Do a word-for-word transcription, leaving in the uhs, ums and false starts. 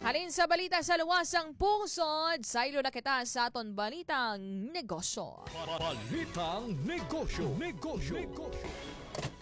Halin sa balita sa luwasang pusod, sa ilo na kita sa aton balitang negosyo. Balitang negosyo, negosyo, negosyo.